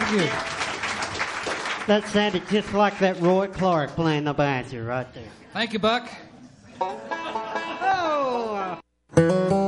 good. That sounded just like that Roy Clark playing the banjo right there. Thank you, Buck.